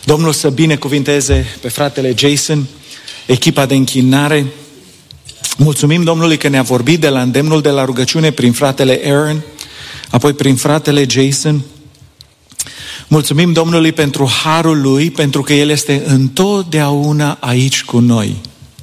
Domnul să binecuvinteze pe fratele Jason, echipa de închinare. Mulțumim Domnului că ne-a vorbit de la îndemnul de la rugăciune prin fratele Aaron, apoi prin fratele Jason. Mulțumim Domnului pentru harul Lui, pentru că El este întotdeauna aici cu noi.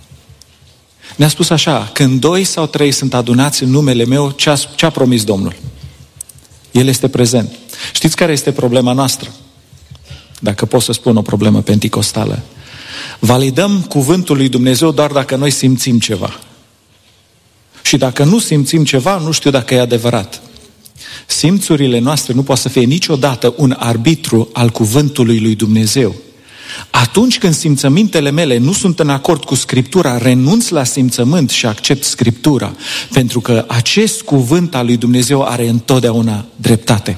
Ne-a spus așa, când 2 sau 3 sunt adunați în numele meu, ce a promis Domnul? El este prezent. Știți care este problema noastră? Dacă pot să spun o problemă penticostală. Validăm cuvântul lui Dumnezeu doar dacă noi simțim ceva. Și dacă nu simțim ceva, nu știu dacă e adevărat. Simțurile noastre nu pot să fie niciodată un arbitru al cuvântului lui Dumnezeu. Atunci când simțămintele mele nu sunt în acord cu Scriptura, renunț la simțământ și accept Scriptura, pentru că acest cuvânt al lui Dumnezeu are întotdeauna dreptate.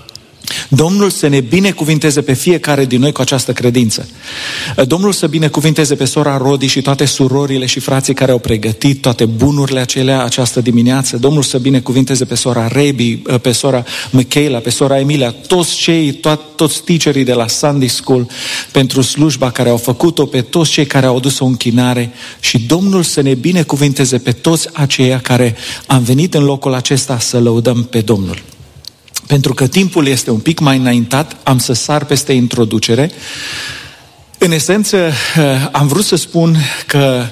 Domnul să ne binecuvinteze pe fiecare din noi cu această credință. Domnul să binecuvinteze pe sora Rodi și toate surorile și frații care au pregătit toate bunurile acelea această dimineață. Domnul să binecuvinteze pe sora Rebi, pe sora Michaela, pe sora Emilia, toți teacherii de la Sunday School pentru slujba care au făcut-o, pe toți cei care au adus o închinare și Domnul să ne binecuvinteze pe toți aceia care am venit în locul acesta să lăudăm pe Domnul. Pentru că timpul este un pic mai înaintat, am să sar peste introducere. În esență, am vrut să spun că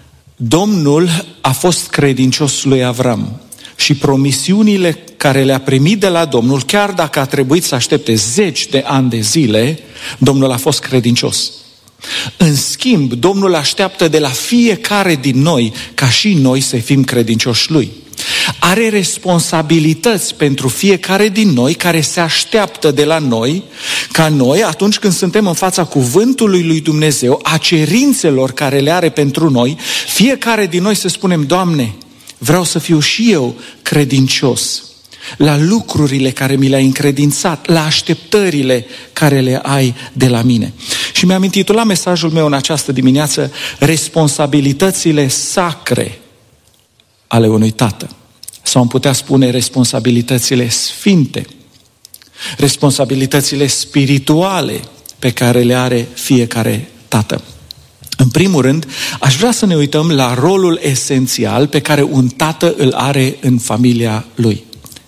Domnul a fost credincios lui Avram și promisiunile care le-a primit de la Domnul, chiar dacă a trebuit să aștepte 10 de ani de zile, Domnul a fost credincios. În schimb, Domnul așteaptă de la fiecare din noi ca și noi să fim credincioși Lui. Are responsabilități pentru fiecare din noi care se așteaptă de la noi, ca noi, atunci când suntem în fața cuvântului lui Dumnezeu, a cerințelor care le are pentru noi, fiecare din noi să spunem, Doamne, vreau să fiu și eu credincios la lucrurile care mi le-ai încredințat, la așteptările care le ai de la mine. Și mi-am intitulat mesajul meu în această dimineață, responsabilitățile sacre ale unui tată. Sau am putea spune responsabilitățile sfinte, responsabilitățile spirituale pe care le are fiecare tată. În primul rând, aș vrea să ne uităm la rolul esențial pe care un tată îl are în familia lui.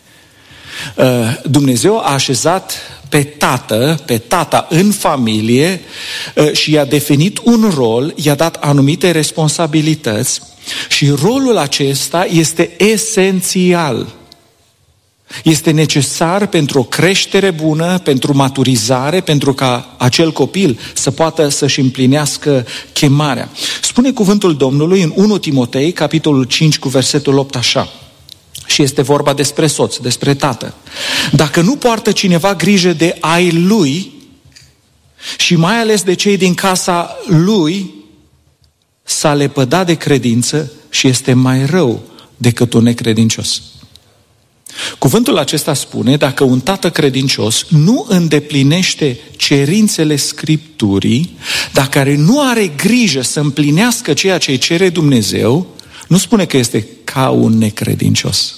Dumnezeu a așezat pe tata în familie și i-a definit un rol, i-a dat anumite responsabilități și rolul acesta este esențial. Este necesar pentru o creștere bună, pentru maturizare, pentru ca acel copil să poată să-și împlinească chemarea. Spune cuvântul Domnului în 1 Timotei, capitolul 5, cu versetul 8 așa. Și este vorba despre soț, despre tată. Dacă nu poartă cineva grijă de ai lui și mai ales de cei din casa lui, s-a lepădat de credință și este mai rău decât un necredincios. Cuvântul acesta spune, dacă un tată credincios nu îndeplinește cerințele Scripturii, dacă nu are grijă să împlinească ceea ce îi cere Dumnezeu, nu spune că este ca un necredincios.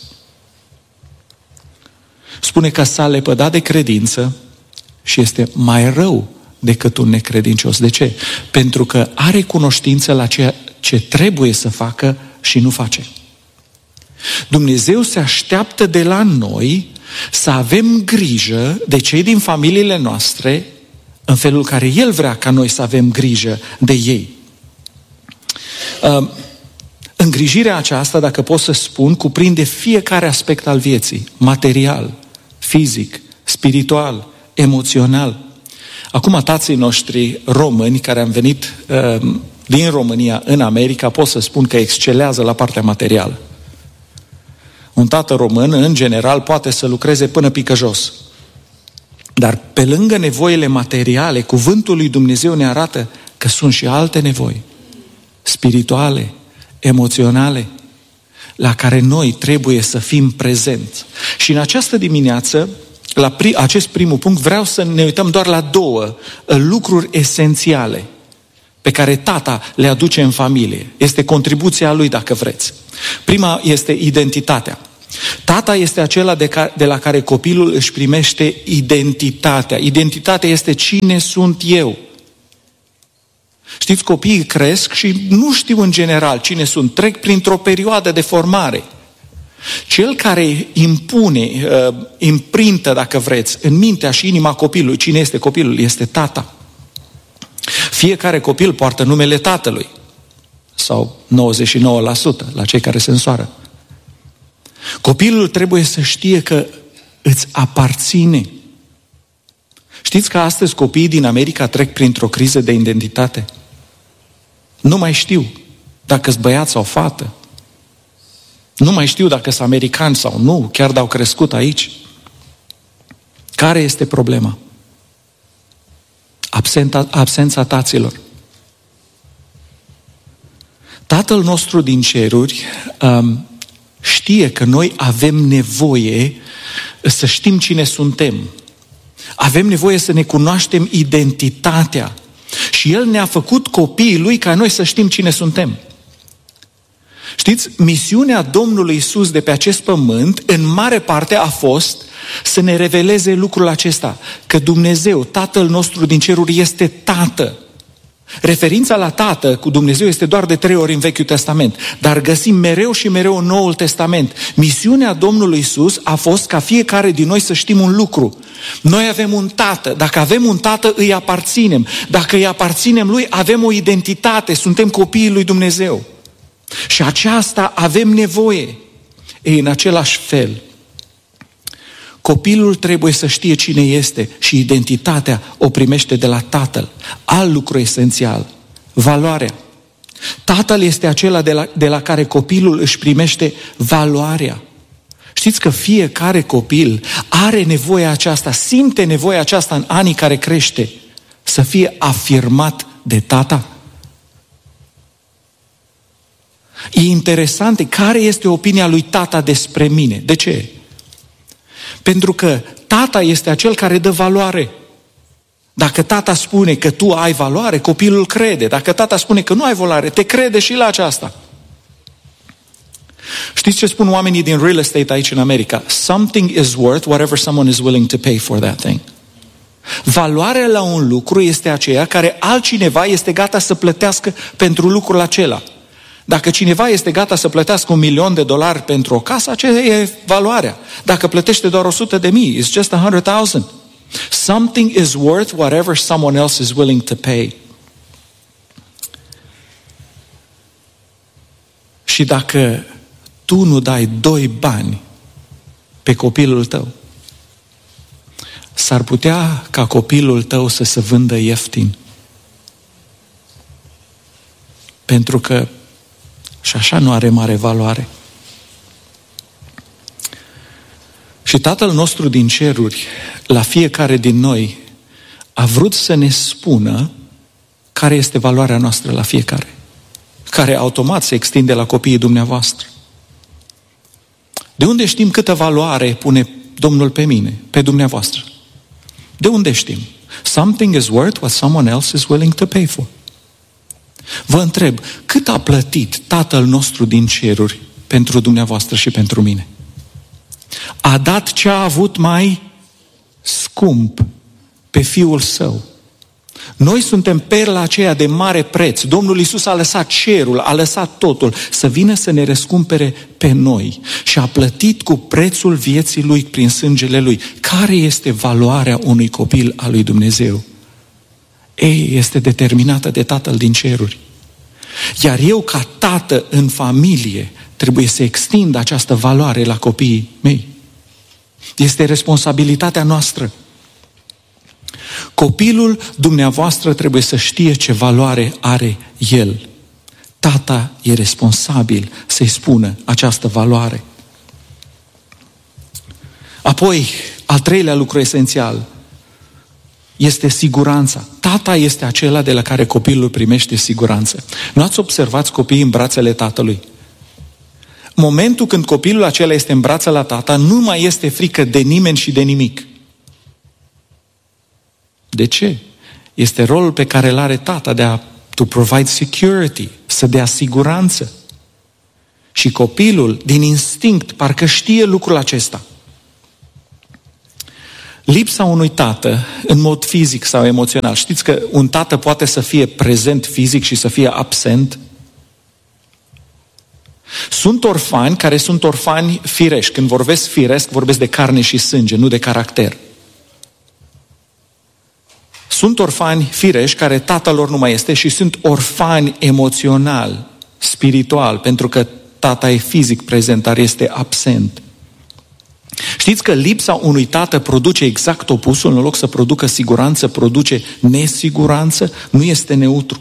Spune că s-a lepădat de credință și este mai rău decât un necredincios. De ce? Pentru că are cunoștință la ceea ce trebuie să facă și nu face. Dumnezeu se așteaptă de la noi să avem grijă de cei din familiile noastre în felul care El vrea ca noi să avem grijă de ei. Îngrijirea aceasta, dacă pot să spun, cuprinde fiecare aspect al vieții, material, fizic, spiritual, emoțional. Acum tații noștri români care am venit din România în America, pot să spun că excelează la partea materială. Un tată român, în general, poate să lucreze până pică jos. Dar pe lângă nevoile materiale, cuvântul lui Dumnezeu ne arată că sunt și alte nevoi, spirituale, emoționale, la care noi trebuie să fim prezenți. Și în această dimineață, la acest primul punct, vreau să ne uităm doar la 2 lucruri esențiale pe care tata le aduce în familie. Este contribuția lui, dacă vreți. Prima este identitatea. Tata este acela de la care copilul își primește identitatea. Identitatea este cine sunt eu. Știți, copiii cresc și nu știu în general cine sunt, trec printr-o perioadă de formare. Cel care impune, imprintă, dacă vreți, în mintea și inima copilului, cine este copilul? Este tata. Fiecare copil poartă numele tatălui, sau 99% la cei care se însoară. Copilul trebuie să știe că îți aparține. Știți că astăzi copiii din America trec printr-o criză de identitate? Nu mai știu dacă-s băiat sau fată. Nu mai știu dacă sunt americani sau nu, chiar dacă au crescut aici. Care este problema? Absența taților. Tatăl nostru din ceruri știe că noi avem nevoie să știm cine suntem. Avem nevoie să ne cunoaștem identitatea. Și El ne-a făcut copiii Lui ca noi să știm cine suntem. Știți, misiunea Domnului Iisus de pe acest pământ, în mare parte a fost să ne reveleze lucrul acesta, că Dumnezeu, Tatăl nostru din ceruri, este Tată. Referința la Tată cu Dumnezeu este doar de 3 ori în Vechiul Testament, dar găsim mereu și mereu în Noul Testament. Misiunea Domnului Iisus a fost ca fiecare din noi să știm un lucru. Noi avem un Tată. Dacă avem un Tată, îi aparținem. Dacă îi aparținem Lui, avem o identitate, suntem copiii Lui Dumnezeu. Și aceasta avem nevoie. Ei, în același fel, copilul trebuie să știe cine este și identitatea o primește de la tatăl. Alt lucru esențial, valoarea. Tatăl este acela de la care copilul își primește valoarea. Știți că fiecare copil are nevoia aceasta, simte nevoia aceasta în anii care crește, să fie afirmat de tata. E interesant care este opinia lui tata despre mine. De ce? Pentru că tata este acel care dă valoare. Dacă tata spune că tu ai valoare, copilul crede. Dacă tata spune că nu ai valoare, te crede și la aceasta. Știți ce spun oamenii din real estate aici în America? Something is worth whatever someone is willing to pay for that thing. Valoarea la un lucru este aceea care altcineva este gata să plătească pentru lucrul acela. Dacă cineva este gata să plătească $1.000.000 pentru o casă, aceea e valoarea. Dacă plătește doar 100.000, it's just 100,000. Something is worth whatever someone else is willing to pay. Și dacă tu nu dai 2 bani pe copilul tău, s-ar putea ca copilul tău să se vândă ieftin. Pentru că și așa nu are mare valoare. Și Tatăl nostru din ceruri, la fiecare din noi, a vrut să ne spună care este valoarea noastră la fiecare, care automat se extinde la copiii dumneavoastră. De unde știm câtă valoare pune Domnul pe mine, pe dumneavoastră? De unde știm? Something is worth what someone else is willing to pay for. Vă întreb, cât a plătit Tatăl nostru din ceruri pentru dumneavoastră și pentru mine? A dat ce a avut mai scump, pe Fiul Său. Noi suntem perla aceea de mare preț. Domnul Iisus a lăsat cerul, a lăsat totul să vină să ne răscumpere pe noi și a plătit cu prețul vieții Lui prin sângele Lui. Care este valoarea unui copil al lui Dumnezeu? Ei, este determinată de Tatăl din ceruri. Iar eu, ca tată în familie, trebuie să extind această valoare la copiii mei. Este responsabilitatea noastră. Copilul dumneavoastră trebuie să știe ce valoare are el. Tata e responsabil să-i spună această valoare. Apoi, al 3-lea lucru esențial este siguranța. Tata este acela de la care copilul primește siguranță. Nu ați observat copiii în brațele tatălui? Momentul când copilul acela este în brațe la tata, nu mai este frică de nimeni și de nimic. De ce? Este rolul pe care îl are tata to provide security, să dea siguranță. Și copilul, din instinct, parcă știe lucrul acesta. Lipsa unui tată, în mod fizic sau emoțional. Știți că un tată poate să fie prezent fizic și să fie absent? Sunt orfani care sunt orfani firești. Când vorbesc firesc, vorbesc de carne și sânge, nu de caracter. Sunt orfani firești care tatăl lor nu mai este și sunt orfani emoțional, spiritual, pentru că tata e fizic prezent, dar este absent. Știți că lipsa unui tată produce exact opusul, în loc să producă siguranță, produce nesiguranță, nu este neutru.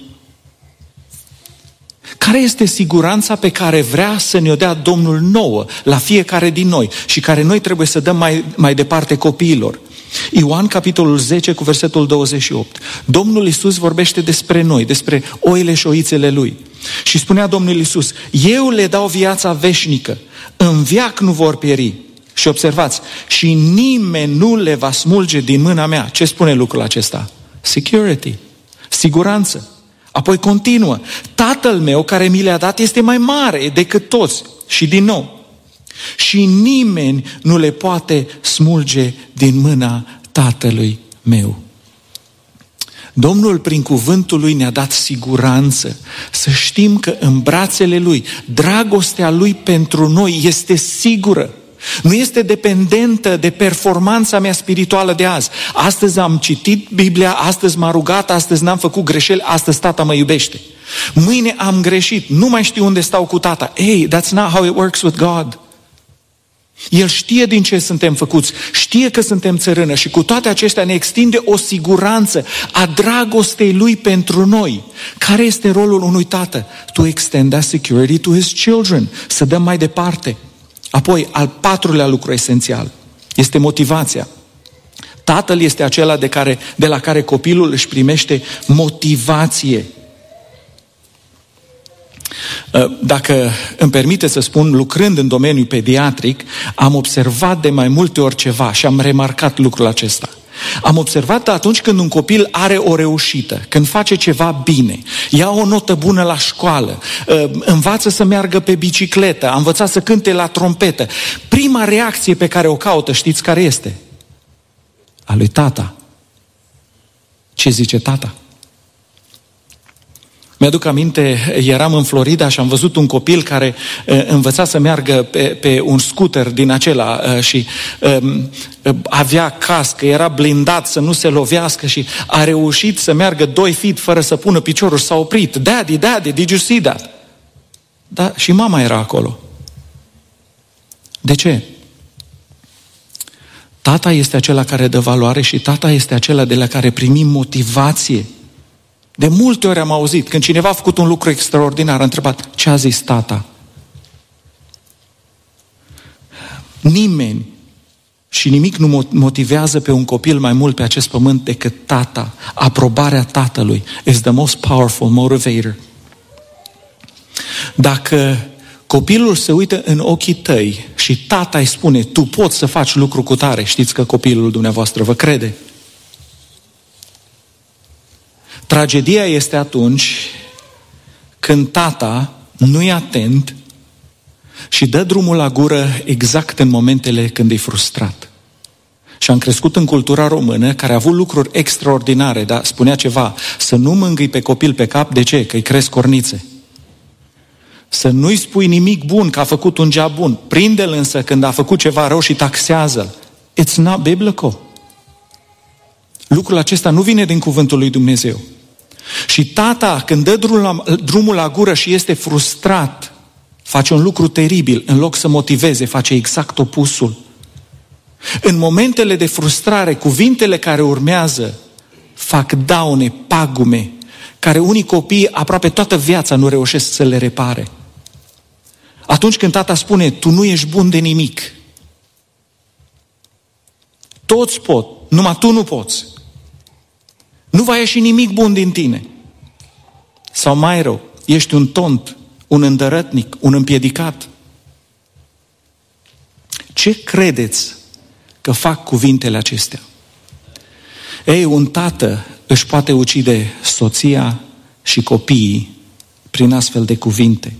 Care este siguranța pe care vrea să ne-o dea Domnul nouă, la fiecare din noi și care noi trebuie să dăm mai departe copiilor? Ioan, capitolul 10, cu versetul 28. Domnul Iisus vorbește despre noi, despre oile și oițele Lui. Și spunea Domnul Iisus, eu le dau viața veșnică, în veac nu vor pieri. Și observați, și nimeni nu le va smulge din mâna mea. Ce spune lucrul acesta? Security, siguranță. Apoi continuă, Tatăl meu care mi le-a dat este mai mare decât toți. Și din nou, și nimeni nu le poate smulge din mâna Tatălui meu. Domnul prin cuvântul Lui ne-a dat siguranță, să știm că în brațele Lui, dragostea Lui pentru noi este sigură. Nu este dependentă de performanța mea spirituală de azi. Astăzi am citit Biblia, astăzi m-a rugat, astăzi n-am făcut greșeli, astăzi tata mă iubește. Mâine am greșit, nu mai știu unde stau cu tata. Hey, that's not how it works with God. El știe din ce suntem făcuți, știe că suntem țărână și cu toate acestea ne extinde o siguranță a dragostei Lui pentru noi. Care este rolul unui tată? To extend that security to his children, să dăm mai departe. Apoi, al patrulea lucru esențial este motivația. Tatăl este acela de la care copilul își primește motivație. Dacă îmi permite să spun, lucrând în domeniul pediatric, am observat de mai multe ori ceva și am remarcat lucrul acesta. Am observat că atunci când un copil are o reușită, când face ceva bine, ia o notă bună la școală, învață să meargă pe bicicletă, a învățat să cânte la trompetă, prima reacție pe care o caută, știți care este? A lui tata. Ce zice tata? Mi-aduc aminte, eram în Florida și am văzut un copil care învăța să meargă pe un scooter din acela și avea cască, era blindat să nu se lovească și a reușit să meargă 2 feet fără să pună piciorul și s-a oprit. Daddy, did you see that? Da, și mama era acolo. De ce? Tata este acela care dă valoare și tata este acela de la care primim motivație. De multe ori am auzit, când cineva a făcut un lucru extraordinar, a întrebat, ce a zis tata? Nimeni și nimic nu motivează pe un copil mai mult pe acest pământ decât tata. Aprobarea tatălui is the most powerful motivator. Dacă copilul se uită în ochii tăi și tata îi spune, tu poți să faci lucru cu tare, știți că copilul dumneavoastră vă crede. Tragedia este atunci când tata nu e atent și dă drumul la gură exact în momentele când e frustrat. Și am crescut în cultura română care a avut lucruri extraordinare, dar spunea ceva, să nu mângâi pe copil pe cap, de ce? Că îi cresc cornițe. Să nu-i spui nimic bun că a făcut un job bun, prinde-l însă când a făcut ceva rău și taxează-l. It's not biblical. Lucrul acesta nu vine din cuvântul lui Dumnezeu. Și tata, când dă drumul la gură și este frustrat, face un lucru teribil, în loc să motiveze, face exact opusul. În momentele de frustrare, cuvintele care urmează fac daune, pagume, care unii copii aproape toată viața nu reușesc să le repare. Atunci când tata spune, tu nu ești bun de nimic, toți pot, numai tu nu poți. Nu va ieși nimic bun din tine. Sau mai rău, ești un tont, un îndărătnic, un împiedicat. Ce credeți că fac cuvintele acestea? Ei, un tată își poate ucide soția și copiii prin astfel de cuvinte.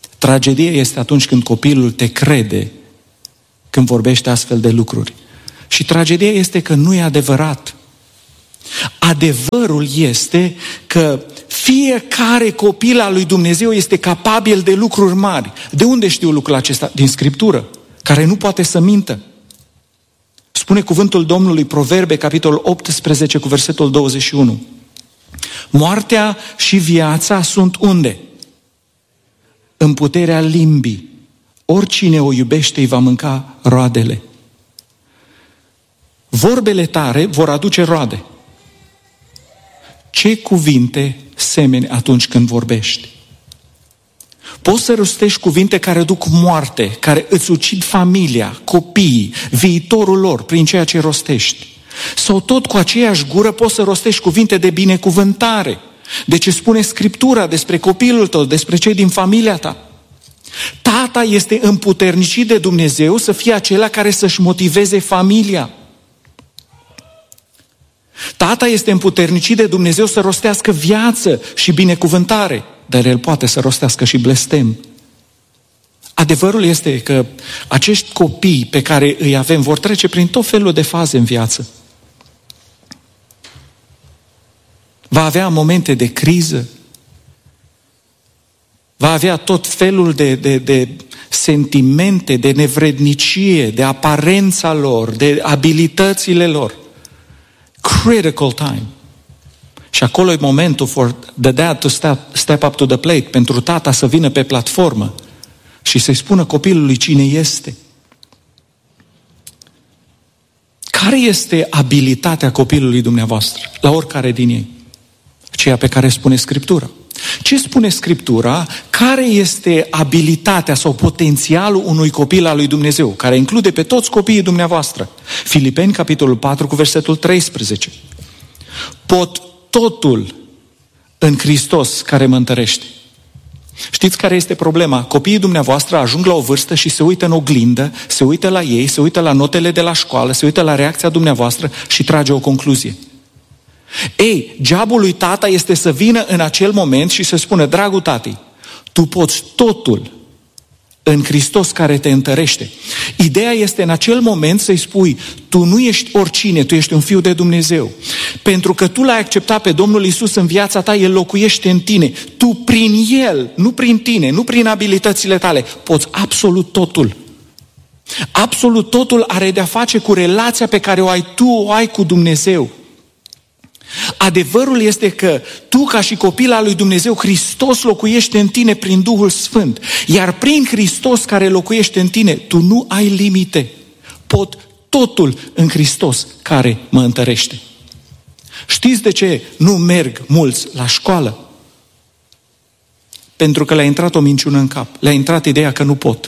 Tragedia este atunci când copilul te crede când vorbește astfel de lucruri. Și tragedia este că nu e adevărat. Adevărul este că fiecare copil al lui Dumnezeu este capabil de lucruri mari. De unde știu lucrul acesta? Din Scriptură, care nu poate să mintă. Spune cuvântul Domnului, Proverbe, capitolul 18, cu versetul 21. Moartea și viața sunt unde? În puterea limbii. Oricine o iubește îi va mânca roadele. Vorbele tare vor aduce roade. Ce cuvinte semeni atunci când vorbești? Poți să rostești cuvinte care duc moarte, care îți ucid familia, copiii, viitorul lor prin ceea ce rostești. Sau tot cu aceeași gură poți să rostești cuvinte de binecuvântare, de ce spune Scriptura despre copilul tău, despre cei din familia ta. Tata este împuternicit de Dumnezeu să fie acela care să-și motiveze familia. Tata este împuternicit de Dumnezeu să rostească viață și binecuvântare, dar El poate să rostească și blestem. Adevărul este că acești copii pe care îi avem vor trece prin tot felul de faze în viață. Va avea momente de criză, va avea tot felul de sentimente, de nevrednicie, de aparența lor, de abilitățile lor. Critical time. Și acolo e momentul for the dad to step up to the plate, pentru tata să vină pe platformă și să-i spună copilului cine este. Care este abilitatea copilului dumneavoastră, la oricare din ei? Aceea pe care spune Scriptura. Ce spune Scriptura? Care este abilitatea sau potențialul unui copil al lui Dumnezeu, care include pe toți copiii dumneavoastră? Filipeni, capitolul 4, cu versetul 13. Pot totul în Hristos care mă întărește. Știți care este problema? Copiii dumneavoastră ajung la o vârstă și se uită în oglindă, se uită la ei, se uită la notele de la școală, se uită la reacția dumneavoastră și trage o concluzie. Ei, jobul lui tata este să vină în acel moment și să spună: dragul tati, tu poți totul în Hristos care te întărește. Ideea este în acel moment să-i spui: tu nu ești oricine, tu ești un fiu de Dumnezeu. Pentru că tu l-ai acceptat pe Domnul Iisus în viața ta, El locuiește în tine. Tu prin El, nu prin tine, nu prin abilitățile tale, poți absolut totul. Absolut totul are de-a face cu relația pe care o ai cu Dumnezeu. Adevărul este că tu, ca și copil al lui Dumnezeu, Hristos locuiește în tine prin Duhul Sfânt. Iar prin Hristos care locuiește în tine, tu nu ai limite. Pot totul în Hristos care mă întărește. Știți de ce nu merg mulți la școală? Pentru că le-a intrat o minciună în cap. Le-a intrat ideea că nu pot.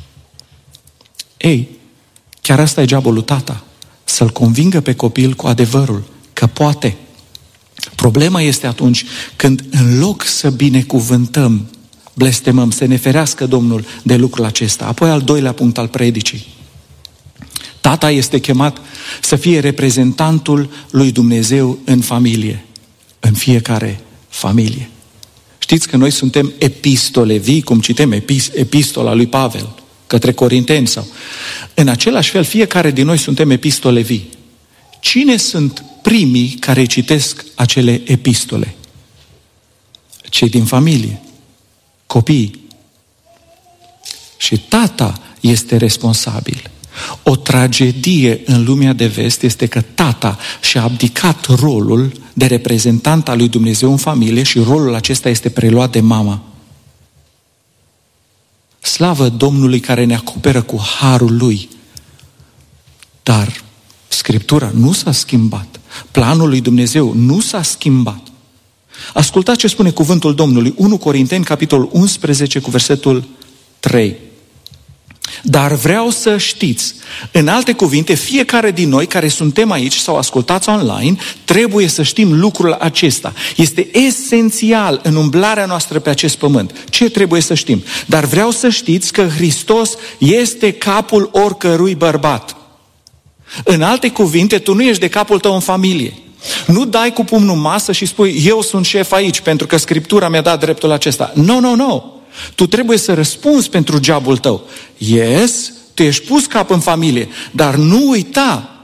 Ei, chiar asta e jobul lui tata. Să-l convingă pe copil cu adevărul că poate. Problema este atunci când, în loc să binecuvântăm, blestemăm, să ne ferească Domnul de lucrul acesta. Apoi al doilea punct al predicii. Tata este chemat să fie reprezentantul lui Dumnezeu în familie, în fiecare familie. Știți că noi suntem epistole vii, cum citem epistola lui Pavel către Corinteni sau. În același fel, fiecare din noi suntem epistole vii. Cine sunt primii care citesc acele epistole? Cei din familie, copiii. Și tata este responsabil. O tragedie în lumea de vest este că tata și-a abdicat rolul de reprezentant al lui Dumnezeu în familie și rolul acesta este preluat de mama. Slavă Domnului care ne acoperă cu harul Lui. Dar Scriptura nu s-a schimbat. Planul lui Dumnezeu nu s-a schimbat. Ascultați ce spune cuvântul Domnului. 1 Corinteni, capitolul 11, cu versetul 3. Dar vreau să știți, în alte cuvinte, fiecare din noi care suntem aici sau ascultați online, trebuie să știm lucrul acesta. Este esențial în umblarea noastră pe acest pământ. Ce trebuie să știm? Dar vreau să știți că Hristos este capul oricărui bărbat. În alte cuvinte, tu nu ești de capul tău în familie. Nu dai cu pumnul în masă și spui: eu sunt șef aici pentru că Scriptura mi-a dat dreptul acesta. Nu. Tu trebuie să răspunzi pentru jobul tău. Yes, tu ești pus cap în familie, dar nu uita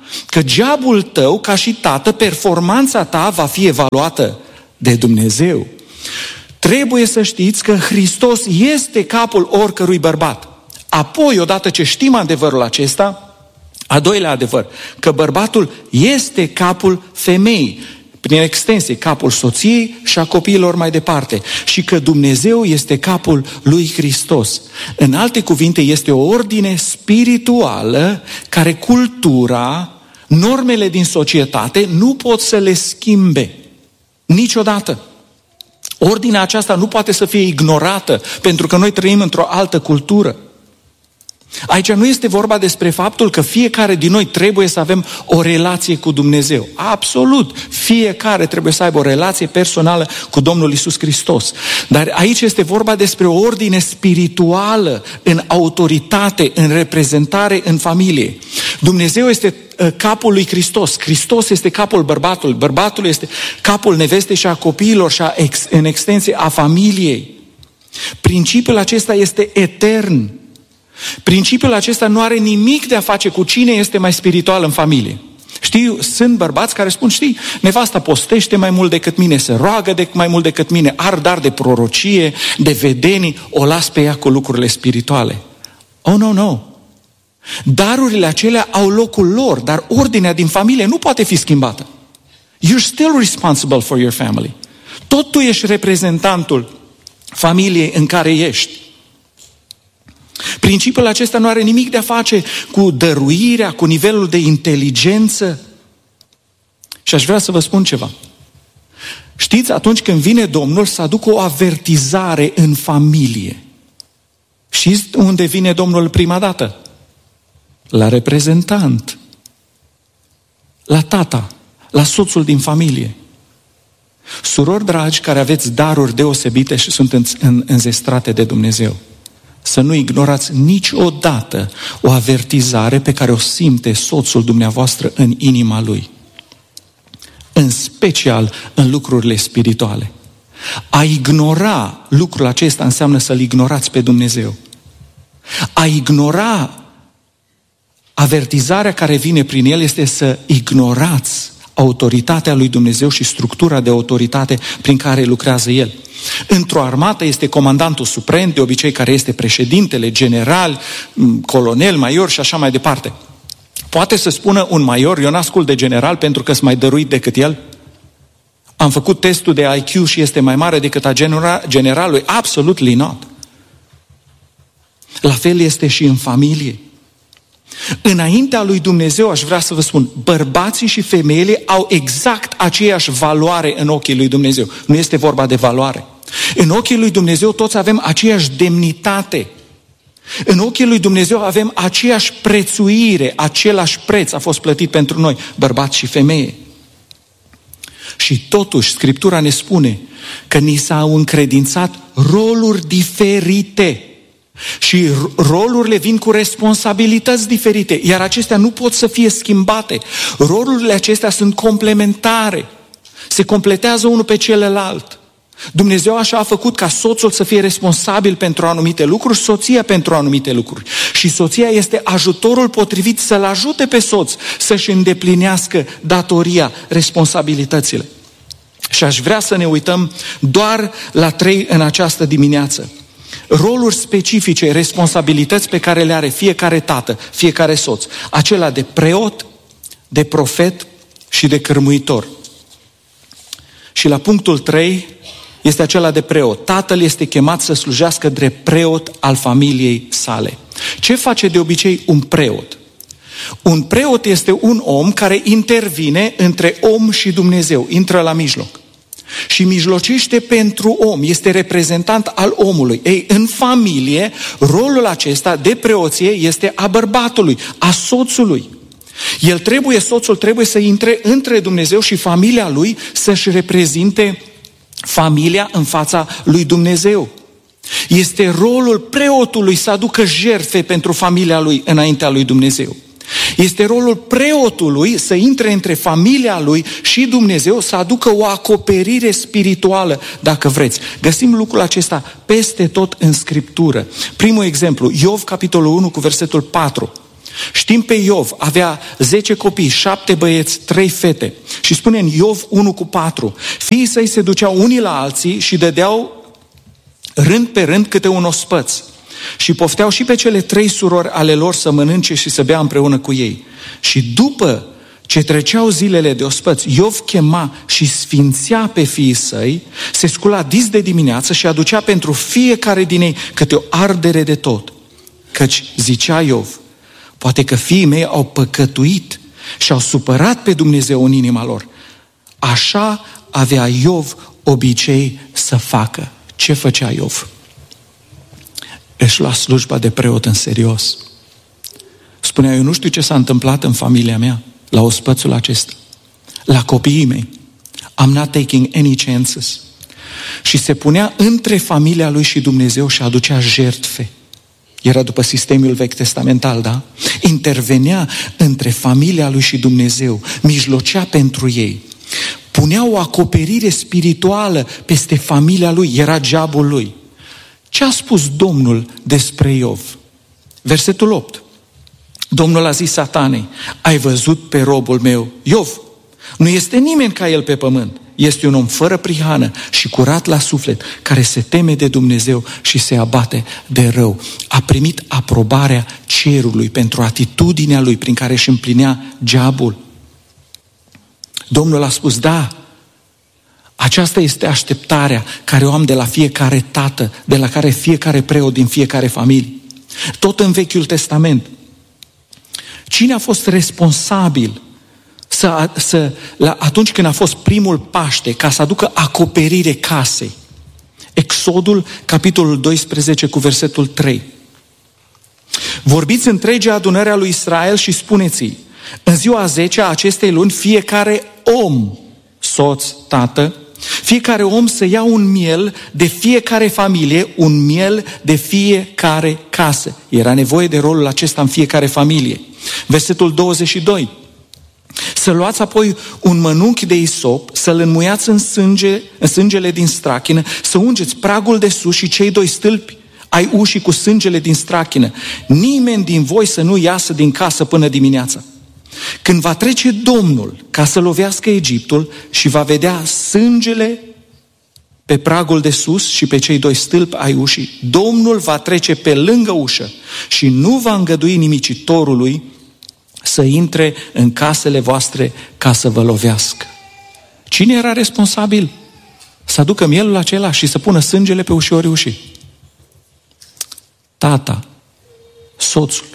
că jobul tău, ca și tată, performanța ta va fi evaluată de Dumnezeu. Trebuie să știți că Hristos este capul oricărui bărbat. Apoi, odată ce știm adevărul acesta, a doilea adevăr, că bărbatul este capul femeii, prin extensie, capul soției și a copiilor mai departe, și că Dumnezeu este capul lui Hristos. În alte cuvinte, este o ordine spirituală care cultura, normele din societate nu pot să le schimbe niciodată. Ordinea aceasta nu poate să fie ignorată, pentru că noi trăim într-o altă cultură. Aici nu este vorba despre faptul că fiecare din noi trebuie să avem o relație cu Dumnezeu. Absolut, fiecare trebuie să aibă o relație personală cu Domnul Iisus Hristos. Dar aici este vorba despre o ordine spirituală, în autoritate, în reprezentare în familie. Dumnezeu este capul lui Hristos. Hristos este capul bărbatului. Bărbatul este capul nevestei și a copiilor și în extensie a familiei. Principiul acesta este etern. Principiul acesta nu are nimic de a face cu cine este mai spiritual în familie. Știu, sunt bărbați care spun, știi, nevasta postește mai mult decât mine, se roagă mai mult decât mine, are dar de prorocie, de vedenii, o las pe ea cu lucrurile spirituale. Oh, no. Darurile acelea au locul lor, dar ordinea din familie nu poate fi schimbată. You're still responsible for your family. Tot tu ești reprezentantul familiei în care ești. Principiul acesta nu are nimic de a face cu dăruirea, cu nivelul de inteligență. Și aș vrea să vă spun ceva. Știți, atunci când vine Domnul să aducă o avertizare în familie. Știți unde vine Domnul prima dată? La reprezentant. La tata, la soțul din familie. Surori dragi care aveți daruri deosebite și sunt înzestrate de Dumnezeu, să nu ignorați niciodată o avertizare pe care o simte soțul dumneavoastră în inima lui. În special în lucrurile spirituale. A ignora lucrul acesta înseamnă să-L ignorați pe Dumnezeu. A ignora avertizarea care vine prin el este să ignorați autoritatea lui Dumnezeu și structura de autoritate prin care lucrează El. Într-o armată este comandantul suprem, de obicei care este președintele, general, colonel, major și așa mai departe. Poate să spună un major, eu n-ascult de general pentru că sunt mai dăruit decât el? Am făcut testul de IQ și este mai mare decât a generalului? Absolutely not. La fel este și în familie. Înaintea lui Dumnezeu, aș vrea să vă spun, bărbații și femeile au exact aceeași valoare în ochii lui Dumnezeu. Nu este vorba de valoare. În ochii lui Dumnezeu toți avem aceeași demnitate. În ochii lui Dumnezeu avem aceeași prețuire, același preț a fost plătit pentru noi, bărbați și femeie. Și totuși, Scriptura ne spune că ni s-au încredințat roluri diferite. Și rolurile vin cu responsabilități diferite, iar acestea nu pot să fie schimbate. Rolurile acestea sunt complementare, se completează unul pe celălalt. Dumnezeu așa a făcut ca soțul să fie responsabil pentru anumite lucruri, soția pentru anumite lucruri. Și soția este ajutorul potrivit să-l ajute pe soț să-și îndeplinească datoria, responsabilitățile. Și aș vrea să ne uităm doar la 3 în această dimineață. Roluri specifice, responsabilități pe care le are fiecare tată, fiecare soț. Acela de preot, de profet și de cârmuitor. Și la punctul 3 este acela de preot. Tatăl este chemat să slujească drept preot al familiei sale. Ce face de obicei un preot? Un preot este un om care intervine între om și Dumnezeu, intră la mijloc. Și mijlocește pentru om, este reprezentant al omului. Ei, în familie, rolul acesta de preoție este a bărbatului, a soțului. Soțul trebuie să intre între Dumnezeu și familia lui, să-și reprezinte familia în fața lui Dumnezeu. Este rolul preotului să aducă jertfe pentru familia lui înaintea lui Dumnezeu. Este rolul preotului să intre între familia lui și Dumnezeu, să aducă o acoperire spirituală, dacă vreți. Găsim lucrul acesta peste tot în Scriptură. Primul exemplu, Iov, capitolul 1, cu versetul 4. Știm pe Iov, avea 10 copii, 7 băieți, 3 fete. Și spune în Iov 1:4, fiii săi se duceau unii la alții și dădeau rând pe rând câte un ospăț. Și pofteau și pe cele 3 surori ale lor să mănânce și să bea împreună cu ei. Și după ce treceau zilele de ospăț, Iov chema și sfințea pe fiii săi, se scula dis de dimineață și aducea pentru fiecare din ei câte o ardere de tot. Căci, zicea Iov, poate că fiii mei au păcătuit și au supărat pe Dumnezeu în inima lor. Așa avea Iov obicei să facă. Ce făcea Iov? Își lua slujba de preot în serios. Spunea, eu nu știu ce s-a întâmplat în familia mea la ospățul acesta, la copiii mei. I'm not taking any chances. Și se punea între familia lui și Dumnezeu și aducea jertfe. Era după sistemul vechi testamental, da? Intervenea între familia lui și Dumnezeu, mijlocea pentru ei. Punea o acoperire spirituală peste familia lui, era jobul lui. Ce a spus Domnul despre Iov? Versetul 8. Domnul a zis Satanei, ai văzut pe robul meu, Iov? Nu este nimeni ca el pe pământ. Este un om fără prihană și curat la suflet, care se teme de Dumnezeu și se abate de rău. A primit aprobarea cerului pentru atitudinea lui prin care își împlinea jobul. Domnul a spus, da, aceasta este așteptarea care o am de la fiecare tată, de la care fiecare preot din fiecare familie. Tot în Vechiul Testament. Cine a fost responsabil atunci când a fost primul Paște, ca să aducă acoperire casei? Exodul, capitolul 12, cu versetul 3. Vorbiți întregea adunare a lui Israel și spuneți-i, în ziua 10 a acestei luni, fiecare om, soț, tată, fiecare om să ia un miel de fiecare familie, un miel de fiecare casă. Era nevoie de rolul acesta în fiecare familie. Versetul 22. Să luați apoi un mănunchi de isop, să-l înmuiați în sângele din strachină, să ungeți pragul de sus și cei 2 stâlpi ai ușii cu sângele din strachină. Nimeni din voi să nu iasă din casă până dimineața. Când va trece Domnul ca să lovească Egiptul și va vedea sângele pe pragul de sus și pe cei 2 stâlpi ai ușii, Domnul va trece pe lângă ușă și nu va îngădui nimicitorului să intre în casele voastre ca să vă lovească. Cine era responsabil să aducă mielul acela și să pună sângele pe ușorii ușii? Tata, soțul.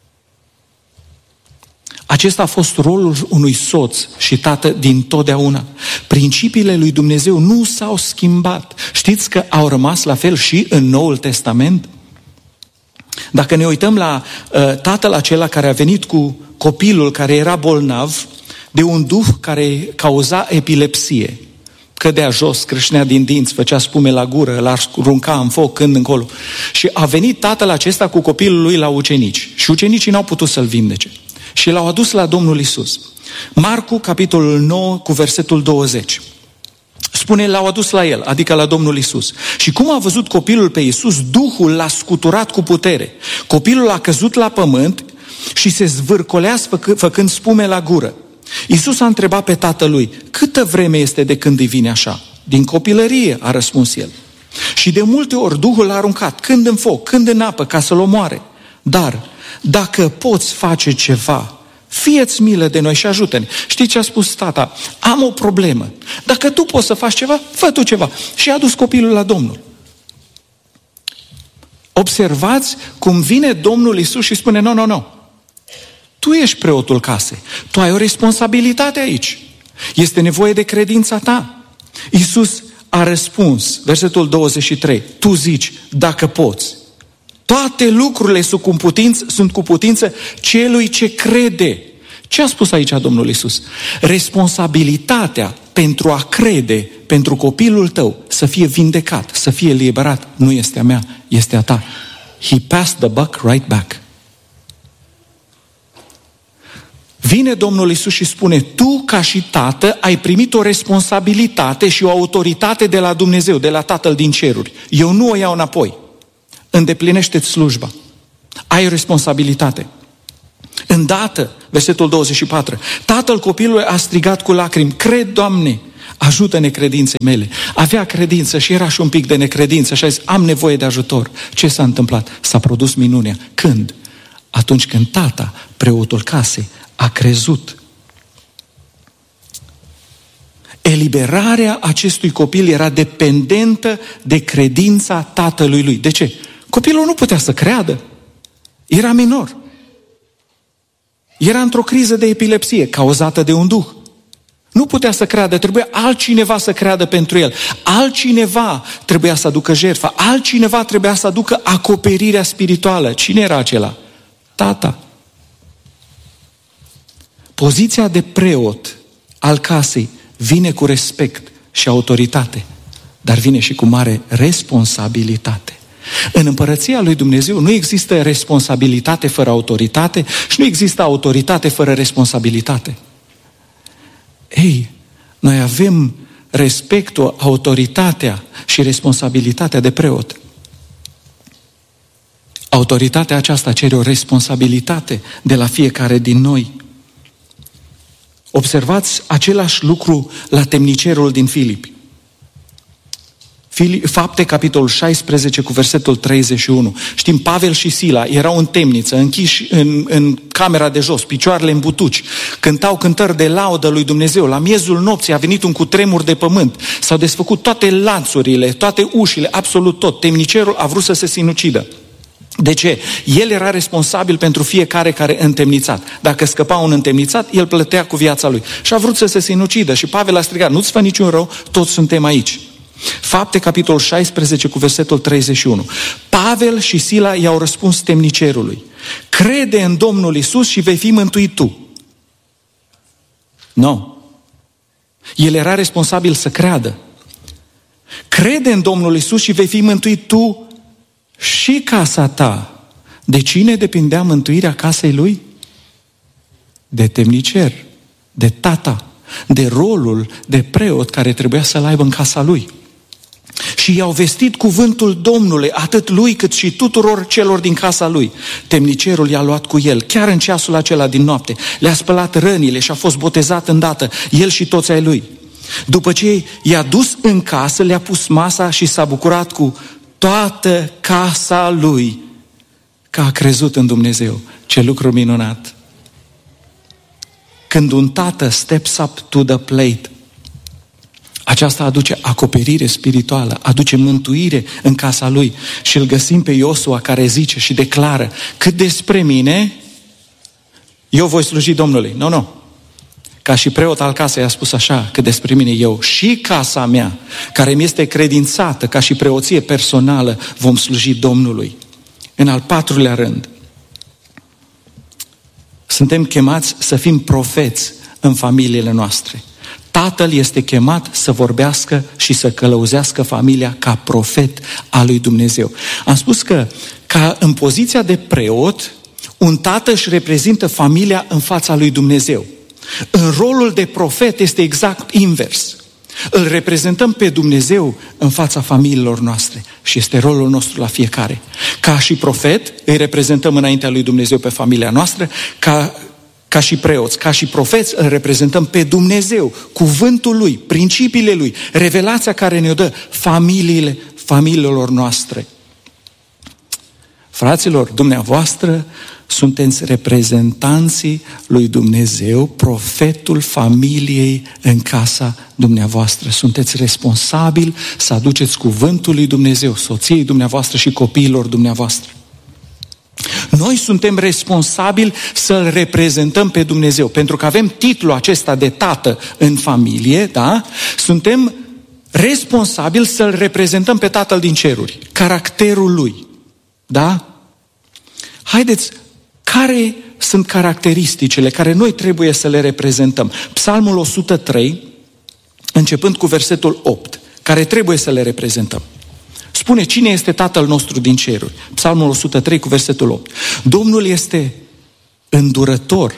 Acesta a fost rolul unui soț și tată din totdeauna. Principiile lui Dumnezeu nu s-au schimbat. Știți că au rămas la fel și în Noul Testament? Dacă ne uităm la tatăl acela care a venit cu copilul care era bolnav de un duh care cauza epilepsie, cădea jos, crâșnea din dinți, făcea spume la gură, îl arunca în foc când încolo. Și a venit tatăl acesta cu copilul lui la ucenici și ucenicii n-au putut să-l vindece. Și l-au adus la Domnul Iisus. Marcu, capitolul 9, cu versetul 20. Spune, l-au adus la el, adică la Domnul Iisus. Și cum a văzut copilul pe Iisus, Duhul l-a scuturat cu putere. Copilul a căzut la pământ și se zvârcolea făcând spume la gură. Iisus a întrebat pe tatălui, câtă vreme este de când îi vine așa? Din copilărie, a răspuns el. Și de multe ori Duhul l-a aruncat, când în foc, când în apă, ca să-l omoare. Dar dacă poți face ceva, fie-ți milă de noi și ajută-ne. Știi ce a spus tata? Am o problemă. Dacă tu poți să faci ceva, fă tu ceva. Și a dus copilul la Domnul. Observați cum vine Domnul Iisus și spune, nu. Tu ești preotul casei. Tu ai o responsabilitate aici. Este nevoie de credința ta. Iisus a răspuns, versetul 23, tu zici, dacă poți. Toate lucrurile sunt cu putință celui ce crede. Ce a spus aici Domnul Iisus? Responsabilitatea pentru a crede, pentru copilul tău, să fie vindecat, să fie eliberat, nu este a mea, este a ta. He passed the buck right back. Vine Domnul Iisus și spune, tu ca și tată ai primit o responsabilitate și o autoritate de la Dumnezeu, de la Tatăl din ceruri. Eu nu o iau înapoi. Îndeplinește-ți slujba. Ai responsabilitate. Îndată, versetul 24, tatăl copilului a strigat cu lacrimi, cred, Doamne, ajută necredinței mele. Avea credință și era și un pic de necredință și a zis, am nevoie de ajutor. Ce s-a întâmplat? S-a produs minunea. Când? Atunci când tata, preotul casei, a crezut. Eliberarea acestui copil era dependentă de credința tatălui lui. De ce? Copilul nu putea să creadă. Era minor. Era într-o criză de epilepsie cauzată de un duh. Nu putea să creadă, trebuia altcineva să creadă pentru el. Altcineva trebuia să aducă jertfa, altcineva trebuia să aducă acoperirea spirituală. Cine era acela? Tata. Poziția de preot al casei vine cu respect și autoritate, dar vine și cu mare responsabilitate. În împărăția lui Dumnezeu nu există responsabilitate fără autoritate și nu există autoritate fără responsabilitate. Ei, noi avem respectul, autoritatea și responsabilitatea de preot. Autoritatea aceasta cere o responsabilitate de la fiecare din noi. Observați același lucru la temnicerul din Filipi. Fapte, capitolul 16, cu versetul 31. Știm, Pavel și Sila erau în temniță, închiși în camera de jos, picioarele în butuci, cântau cântări de laudă lui Dumnezeu. La miezul nopții a venit un cutremur de pământ, s-au desfăcut toate lanțurile, toate ușile, absolut tot. Temnicerul a vrut să se sinucidă. De ce? El era responsabil pentru fiecare care întemnițat. Dacă scăpa un întemnițat, el plătea cu viața lui. Și a vrut să se sinucidă și Pavel a strigat, nu-ți fă niciun rău, toți suntem aici. Fapte, capitolul 16, cu versetul 31. Pavel și Sila i-au răspuns temnicerului, crede în Domnul Iisus și vei fi mântuit tu. Nu. El era responsabil să creadă. Crede în Domnul Iisus și vei fi mântuit tu și casa ta. De cine depindea mântuirea casei lui? De temnicer, de tata, de rolul de preot care trebuia să-l aibă în casa lui. Și i-au vestit cuvântul Domnului, atât lui cât și tuturor celor din casa lui. Temnicerul i-a luat cu el, chiar în ceasul acela din noapte. Le-a spălat rănile și a fost botezat îndată, el și toți ai lui. După ce i-a dus în casă, le-a pus masa și s-a bucurat cu toată casa lui că a crezut în Dumnezeu. Ce lucru minunat! Când un tată steps up to the plate, aceasta aduce acoperire spirituală, aduce mântuire în casa lui. Și îl găsim pe Iosua care zice și declară, cât despre mine, eu voi sluji Domnului. Nu. Ca și preot al casei a spus așa, cât despre mine, eu și casa mea, care mi este credințată ca și preoție personală, vom sluji Domnului. În al patrulea rând, suntem chemați să fim profeți în familiile noastre. Tatăl este chemat să vorbească și să călăuzească familia ca profet al lui Dumnezeu. Am spus că ca în poziția de preot, un tată își reprezintă familia în fața lui Dumnezeu. În rolul de profet este exact invers. Îl reprezentăm pe Dumnezeu în fața familiilor noastre și este rolul nostru la fiecare. Ca și profet, îi reprezentăm înaintea lui Dumnezeu pe familia noastră, ca și preoți, ca și profeți, îl reprezentăm pe Dumnezeu, cuvântul Lui, principiile Lui, revelația care ne-o dă familiilor noastre. Fraților, dumneavoastră sunteți reprezentanții lui Dumnezeu, profetul familiei în casa dumneavoastră. Sunteți responsabili să aduceți cuvântul lui Dumnezeu, soției dumneavoastră și copiilor dumneavoastră. Noi suntem responsabili să-L reprezentăm pe Dumnezeu. Pentru că avem titlul acesta de tată în familie, da? Suntem responsabili să-L reprezentăm pe Tatăl din ceruri, caracterul Lui. Da? Haideți, care sunt caracteristicile care noi trebuie să le reprezentăm? Psalmul 103, începând cu versetul 8, care trebuie să le reprezentăm. Spune cine este Tatăl nostru din ceruri. Psalmul 103 cu versetul 8. Domnul este îndurător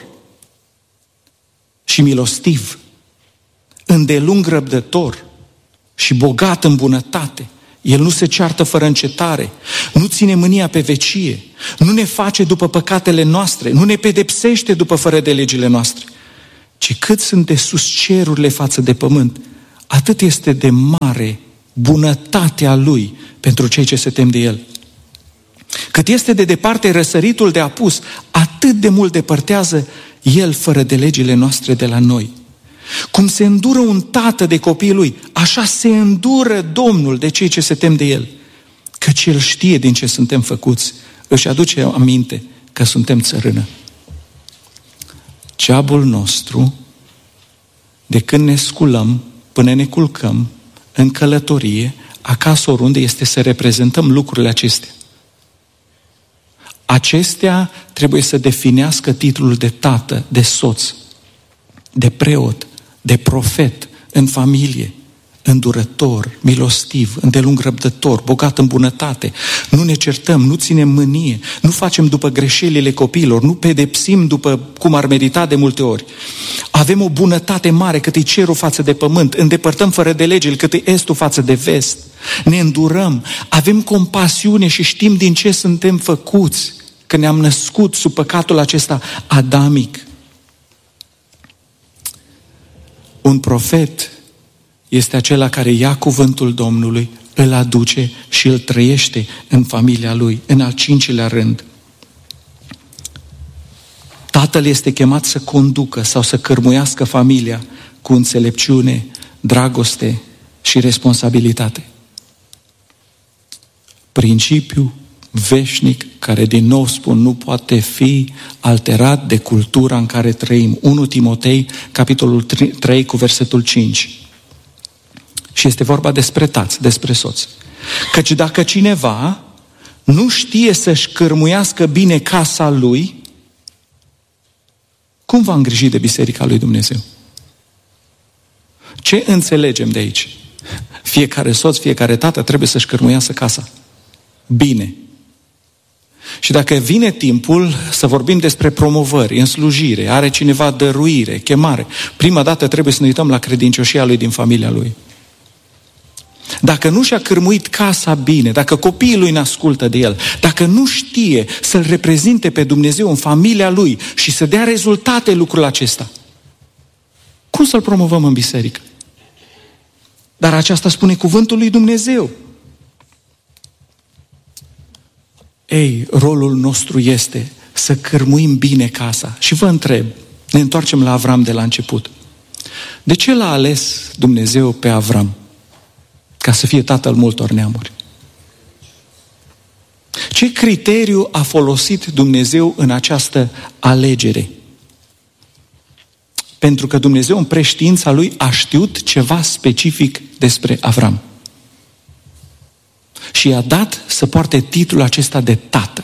și milostiv, îndelung răbdător și bogat în bunătate. El nu se ceartă fără încetare, nu ține mânia pe vecie, nu ne face după păcatele noastre, nu ne pedepsește după fără de legile noastre, ci cât sunt de sus cerurile față de pământ, atât este de mare bunătatea Lui pentru cei ce se tem de El. Cât este de departe răsăritul de apus, atât de mult depărtează El fără de legile noastre de la noi. Cum se îndură un tată de copiii lui, așa se îndură Domnul de cei ce se tem de El. Căci El știe din ce suntem făcuți, își aduce aminte că suntem țărână. Ceabul nostru, de când ne sculăm până ne culcăm, în călătorie, acasă oriunde, este să reprezentăm lucrurile acestea. Acestea trebuie să definească titlul de tată, de soț, de preot, de profet, în familie, îndurător, milostiv, îndelung răbdător, bogat în bunătate. Nu ne certăm, nu ținem mânie, nu facem după greșelile copiilor, nu pedepsim după cum ar merita de multe ori. Avem o bunătate mare cât e cerul față de pământ, îndepărtăm fără de lege cât e estul față de vest. Ne îndurăm, avem compasiune și știm din ce suntem făcuți, că ne-am născut sub păcatul acesta adamic. Un profet este acela care ia cuvântul Domnului, îl aduce și îl trăiește în familia lui, în al 5-lea rând. Tatăl este chemat să conducă sau să cărmuiască familia cu înțelepciune, dragoste și responsabilitate. Principiu veșnic care, din nou spun, nu poate fi alterat de cultura în care trăim. 1 Timotei, capitolul 3, cu versetul 5. Și este vorba despre tați, despre soți. Căci dacă cineva nu știe să-și cârmuiască bine casa lui, cum va îngriji de biserica lui Dumnezeu? Ce înțelegem de aici? Fiecare soț, fiecare tată trebuie să-și cârmuiască casa bine. Și dacă vine timpul să vorbim despre promovări în slujire, are cineva dăruire, chemare, prima dată trebuie să ne uităm la credincioșia lui din familia lui. Dacă nu și-a cârmuit casa bine, dacă copiii lui ne ascultă de el, dacă nu știe să-L reprezinte pe Dumnezeu în familia lui și să dea rezultate lucrul acesta, cum să-L promovăm în biserică? Dar aceasta spune cuvântul lui Dumnezeu. Ei, rolul nostru este să cârmuim bine casa. Și vă întreb, ne întoarcem la Avram de la început. De ce l-a ales Dumnezeu pe Avram? Ca să fie tatăl multor neamuri. Ce criteriu a folosit Dumnezeu în această alegere? Pentru că Dumnezeu în preștiința Lui a știut ceva specific despre Avram. Și i-a dat să poarte titlul acesta de tată.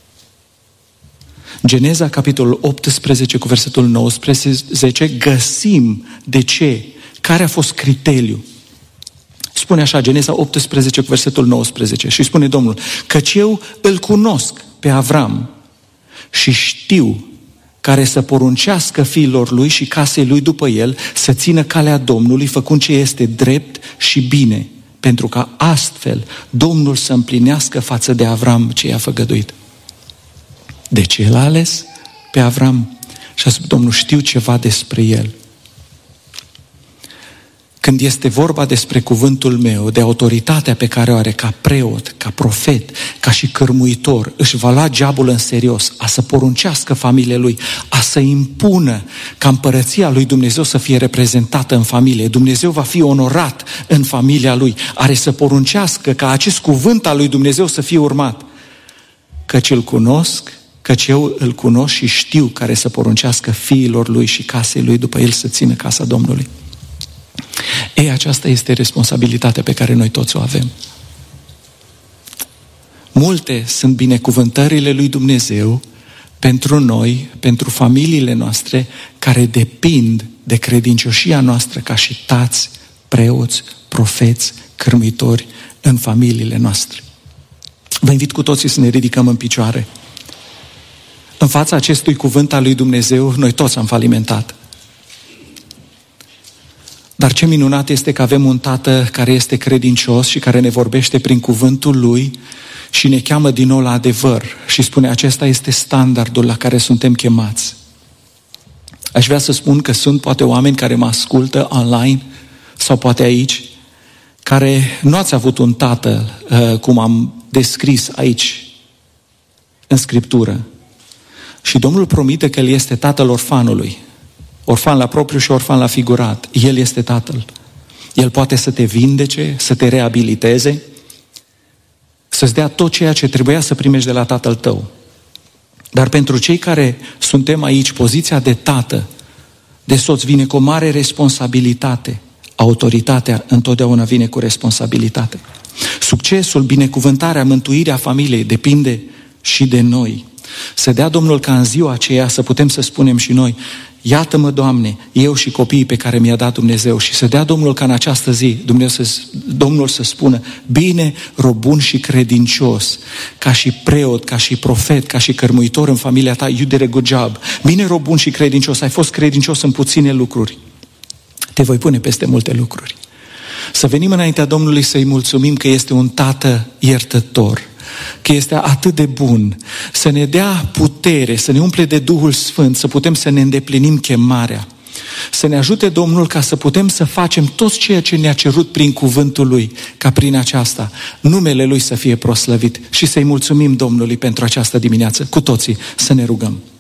Geneza, capitolul 18, cu versetul 19, găsim de ce, care a fost criteriul. Spune așa, Geneza 18, cu versetul 19, și spune Domnul: căci eu îl cunosc pe Avram și știu care să poruncească fiilor lui și casei lui după el să țină calea Domnului, făcând ce este drept și bine, pentru ca astfel Domnul să împlinească față de Avram ce i-a făgăduit. De ce l-a ales pe Avram? Și a spus: Domnul, știu ceva despre el. Când este vorba despre cuvântul meu, de autoritatea pe care o are ca preot, ca profet, ca și cărmuitor, își va lua geabul în serios, a să poruncească familiei lui, a să impună ca împărăția lui Dumnezeu să fie reprezentată în familie. Dumnezeu va fi onorat în familia lui, are să poruncească ca acest cuvânt al lui Dumnezeu să fie urmat. Căci îl cunosc, căci eu îl cunosc și știu care să poruncească fiilor lui și casei lui după el să țină casa Domnului. Ei, aceasta este responsabilitatea pe care noi toți o avem. Multe sunt binecuvântările lui Dumnezeu pentru noi, pentru familiile noastre, care depind de credincioșia noastră ca și tați, preoți, profeți, cârmuitori în familiile noastre. Vă invit cu toții să ne ridicăm în picioare. În fața acestui cuvânt al lui Dumnezeu, noi toți am falimentat. Dar ce minunat este că avem un Tată care este credincios și care ne vorbește prin cuvântul Lui și ne cheamă din nou la adevăr și spune: acesta este standardul la care suntem chemați. Aș vrea să spun că sunt poate oameni care mă ascultă online sau poate aici, care nu ați avut un tată cum am descris aici în Scriptură. Și Domnul promite că El este tatăl orfanului. Orfan la propriu și orfan la figurat. El este tatăl. El poate să te vindece, să te reabiliteze, să-ți dea tot ceea ce trebuia să primești de la tatăl tău. Dar pentru cei care suntem aici, poziția de tată, de soț, vine cu o mare responsabilitate. Autoritatea întotdeauna vine cu responsabilitate. Succesul, binecuvântarea, mântuirea familiei depinde și de noi. Să dea Domnul ca în ziua aceea să putem să spunem și noi: iată-mă, Doamne, eu și copiii pe care mi-a dat Dumnezeu. Și să dea Domnul ca în această zi Domnul să spună: bine, rob bun și credincios, ca și preot, ca și profet, ca și cărmuitor în familia ta, you did a good job. Bine, rob bun și credincios, ai fost credincios în puține lucruri, te voi pune peste multe lucruri. Să venim înaintea Domnului să-i mulțumim că este un Tată iertător, că este atât de bun, să ne dea putere, să ne umple de Duhul Sfânt, să putem să ne îndeplinim chemarea, să ne ajute Domnul ca să putem să facem tot ceea ce ne-a cerut prin cuvântul Lui, ca prin aceasta numele Lui să fie proslăvit, și să-i mulțumim Domnului pentru această dimineață. Cu toții să ne rugăm.